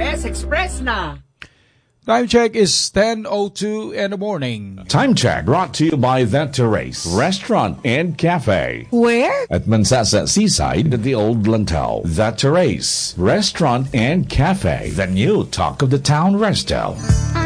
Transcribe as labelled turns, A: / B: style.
A: DRS Express na.
B: Time check is 10:02 in the morning.
C: Time check brought to you by The Terrace Restaurant and Cafe.
D: Where?
C: At Mansasa Seaside at the Old Lantau. The Terrace Restaurant and Cafe. The new talk of the town, Restel.